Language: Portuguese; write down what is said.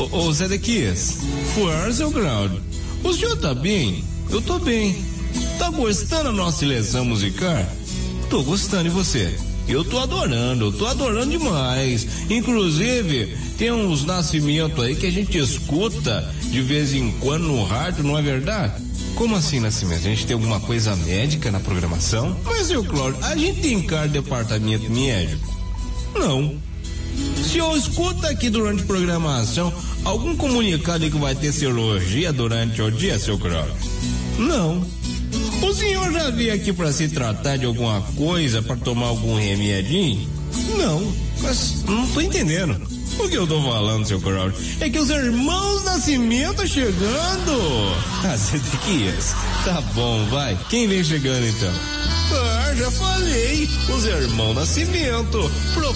Ô Zedequias, força, seu Claudio. O senhor tá bem? Eu tô bem. Tá gostando da nossa seleção musical? Tô gostando, e você? Eu tô adorando demais. Inclusive, tem uns nascimentos aí que a gente escuta de vez em quando no rádio, não é verdade? Como assim, Nascimento? A gente tem alguma coisa médica na programação? Mas, seu Cláudio, a gente tem cara de departamento médico? Não. Se eu escuto aqui durante a programação algum comunicado aí que vai ter cirurgia durante o dia, seu Cláudio? Não. O senhor já veio aqui para se tratar de alguma coisa, para tomar algum remedinho? Não, mas não tô entendendo. O que eu tô falando, seu Cláudio? É que os irmãos Nascimento chegando. Ah, Zedequias, tá bom, vai. Quem vem chegando então? Ah, já falei, os irmãos Nascimento.